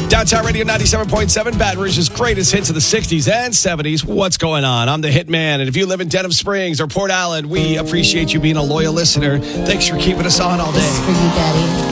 Downtown Radio 97.7, Baton Rouge's greatest hits of the 60s and 70s. What's going on? I'm the Hitman, and if you live in Denham Springs or Port Allen, we appreciate you being a loyal listener. Thanks for keeping us on all day. This is for you, Daddy.